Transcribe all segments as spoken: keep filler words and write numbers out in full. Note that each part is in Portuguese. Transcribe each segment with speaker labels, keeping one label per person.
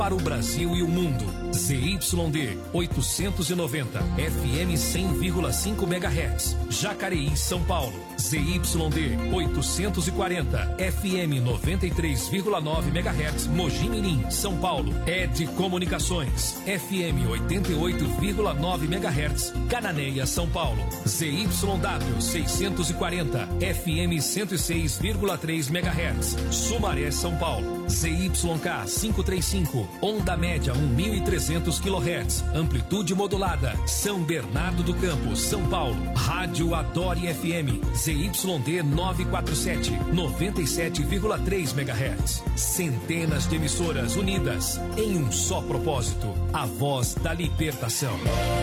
Speaker 1: Para o Brasil e o mundo, Z Y D oitocentos e noventa, F M cem vírgula cinco megahertz, Jacareí, São Paulo. Z Y D oitocentos e quarenta, F M noventa e três vírgula nove megahertz, Mogi Mirim, São Paulo. Ed Comunicações, F M oitenta e oito vírgula nove megahertz, Cananéia, São Paulo. Z Y W seiscentos e quarenta, F M cento e seis vírgula três megahertz, Sumaré, São Paulo. Z Y K quinhentos e trinta e cinco, onda média mil e trezentos quilohertz, amplitude modulada, São Bernardo do Campo, São Paulo. Rádio Adore F M, Z Y D novecentos e quarenta e sete, noventa e sete vírgula três megahertz. Centenas de emissoras unidas em um só propósito, a voz da libertação.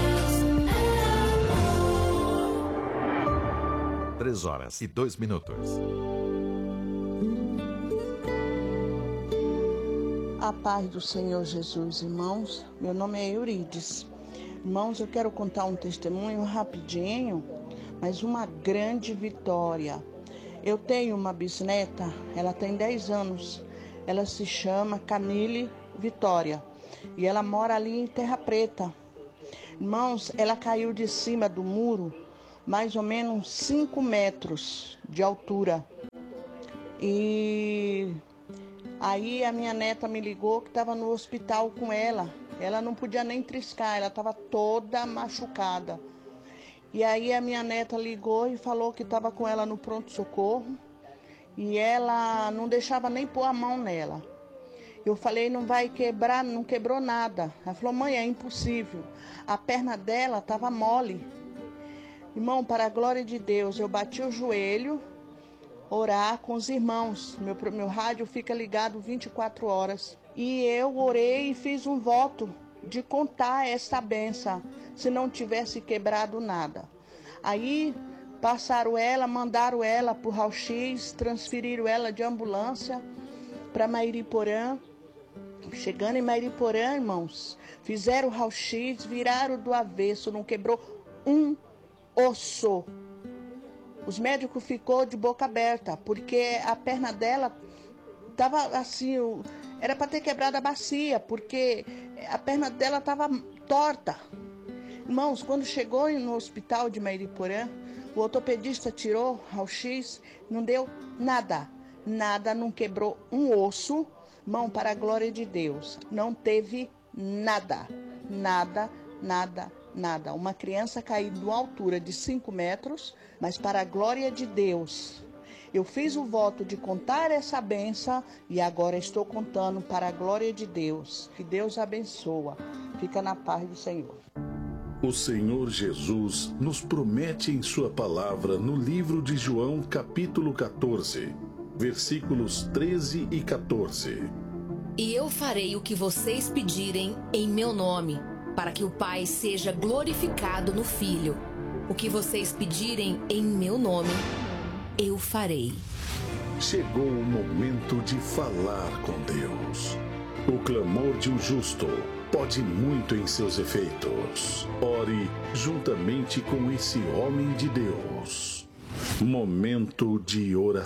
Speaker 2: Três horas e dois minutos.
Speaker 3: A paz do Senhor Jesus, irmãos. Meu nome é Eurides. Irmãos, eu quero contar um testemunho rapidinho, mas uma grande vitória. Eu tenho uma bisneta, ela tem dez anos. Ela se chama Camille Vitória e ela mora ali em Terra Preta. Irmãos, ela caiu de cima do muro, mais ou menos cinco metros de altura. E aí a minha neta me ligou que estava no hospital com ela. Ela não podia nem triscar, ela estava toda machucada. E aí a minha neta ligou e falou que estava com ela no pronto-socorro. E ela não deixava nem pôr a mão nela. Eu falei, não vai quebrar, não quebrou nada. Ela falou, mãe, é impossível. A perna dela estava mole. Irmão, para a glória de Deus, eu bati o joelho, orar com os irmãos. Meu, meu rádio fica ligado vinte e quatro horas. E eu orei e fiz um voto de contar essa benção, se não tivesse quebrado nada. Aí passaram ela, mandaram ela para o raio-x, transferiram ela de ambulância para Mairiporã. Chegando em Mairiporã, irmãos, fizeram o raio-x, viraram do avesso, não quebrou um osso. Os médicos ficou de boca aberta, porque a perna dela estava assim, era para ter quebrado a bacia, porque a perna dela estava torta. Irmãos, quando chegou no hospital de Mairiporã, o ortopedista tirou raio-x, não deu nada, nada, não quebrou um osso. Irmão, para a glória de Deus, não teve nada, nada, nada, nada. Uma criança caiu de uma altura de cinco metros, mas para a glória de Deus, eu fiz o voto de contar essa benção e agora estou contando para a glória de Deus. Que Deus abençoa. Fica na paz do Senhor.
Speaker 4: O Senhor Jesus nos promete em sua palavra no livro de João, capítulo quatorze, versículos treze e quatorze.
Speaker 5: E eu farei o que vocês pedirem em meu nome, para que o Pai seja glorificado no Filho. O que vocês pedirem em meu nome, eu farei.
Speaker 4: Chegou o momento de falar com Deus. O clamor de um justo pode muito em seus efeitos. Ore juntamente com esse homem de Deus. Momento de oração.